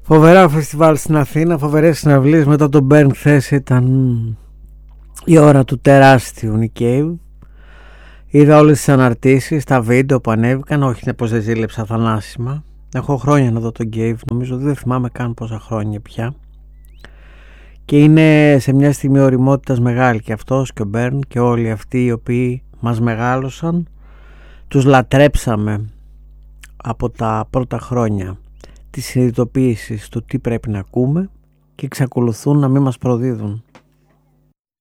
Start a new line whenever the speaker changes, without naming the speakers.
Φοβερά φεστιβάλ στην Αθήνα, φοβερές συναυλίες. Μετά τον Burn χθες ήταν η ώρα του τεράστιου Nick Cave. Είδα όλες τις αναρτήσεις, τα βίντεο που ανέβηκαν. Όχι, πως δεν ζήλεψα θανάσιμα. Έχω χρόνια να δω τον Cave, νομίζω δεν θυμάμαι καν πόσα χρόνια πια. Και είναι σε μια στιγμή ωριμότητας μεγάλη και αυτός και ο Burn και όλοι αυτοί οι οποίοι μας μεγάλωσαν. Τους λατρέψαμε από τα πρώτα χρόνια της συνειδητοποίησης του τι πρέπει να ακούμε και εξακολουθούν να μην μας προδίδουν.